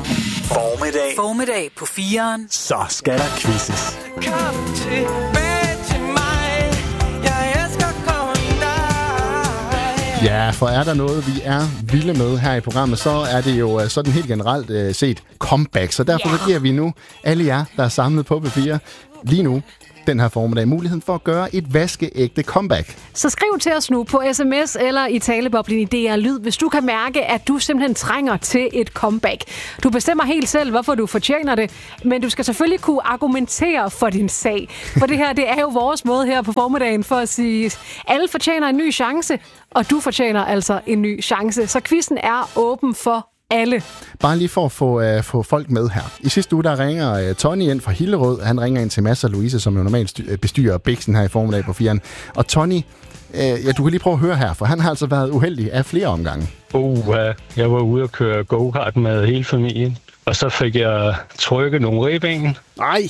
Formiddag på 4'eren. Så skal der quizzes. Kom tilbage til mig. Jeg elsker kun dig. Ja, for er der noget, vi er vilde med her i programmet, så er det jo sådan helt generelt set comeback. Så derfor så giver vi nu alle jer, der er samlet på P4 lige nu, den her formiddag, muligheden for at gøre et vaskeægte comeback. Så skriv til os nu på sms eller i taleboblen i DR Lyd, hvis du kan mærke, at du simpelthen trænger til et comeback. Du bestemmer helt selv, hvorfor du fortjener det, men du skal selvfølgelig kunne argumentere for din sag. For det her, det er jo vores måde her på formiddagen for at sige, alle fortjener en ny chance, og du fortjener altså en ny chance. Så quizzen er åben for alle. Bare lige for at få folk med her. I sidste uge, der ringer Tony ind fra Hillerød. Han ringer ind til Mads og Louise, som jo normalt bestyrer Bixen her i formiddag på 4'eren. Og Tony, du kan lige prøve at høre her, for han har altså været uheldig af flere omgange. Jeg var ude at køre go-kart med hele familien, og så fik jeg trykket nogle ribben. Nej!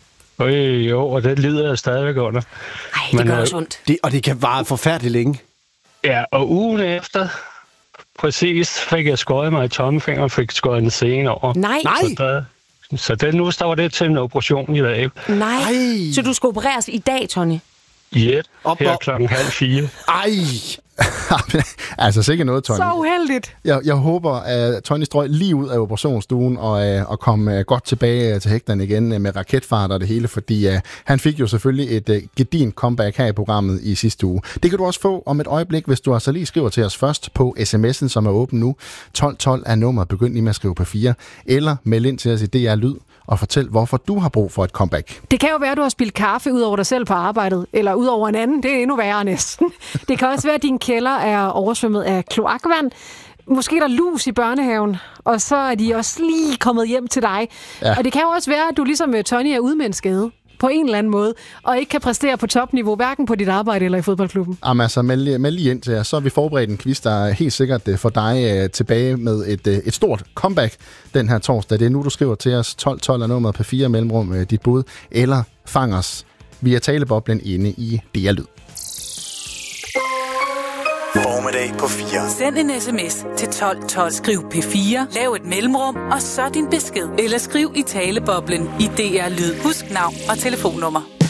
Og det lider jeg stadigvæk under. Ej, det gør også ondt. Og det kan vare forfærdeligt længe. Ja, og ugen efter, præcis, fik jeg skåret mig i tommelfingeren og fik skåret en sene over. Nej! Så nu står det til en operation i dag. Nej. Så du skal opereres i dag, Tony? Her 3:30. Ej! Altså sikkert noget, Tony. Så uheldigt. Jeg håber, at Tony strøg lige ud af operationsstuen og kom godt tilbage til hægterne igen med raketfart og det hele, fordi han fik jo selvfølgelig et gedint comeback her i programmet i sidste uge. Det kan du også få om et øjeblik, hvis du altså lige skriver til os først på sms'en, som er åben nu. 1212 er nummeret. Begynd lige med at skrive på 4. Eller meld ind til os i DR Lyd og fortæl, hvorfor du har brug for et comeback. Det kan jo være, at du har spildt kaffe ud over dig selv på arbejdet, eller ud over en anden. Det er endnu værre næsten. Det kan også være, at din kælder er oversvømmet af kloakvand. Måske er der lus i børnehaven, og så er de også lige kommet hjem til dig. Ja. Og det kan jo også være, at du ligesom Tony er ude med en skade på en eller anden måde, og ikke kan præstere på topniveau, hverken på dit arbejde eller i fodboldklubben. Jamen altså, meld lige ind til jer. Så har vi forberedt en quiz, der er helt sikkert for dig tilbage med et stort comeback den her torsdag. Det er nu, du skriver til os 1212 er nummeret på 4 mellemrum dit bud, eller fang os via taleboblen inde i DR Lyd. Formiddag på 4. Send en sms til 1212. Skriv P4, lav et mellemrum, og så din besked. Eller skriv i taleboblen i DR Lyd. Husk navn og telefonnummer.